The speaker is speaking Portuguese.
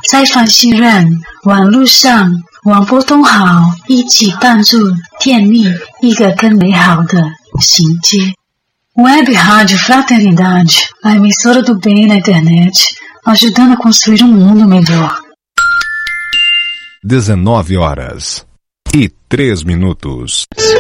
在法西人网络上网播东好，一起帮助建立一个更美好的衔接。Web Rádio Fraternidade, a emissora do bem na internet, ajudando a construir um mundo melhor. 19h03.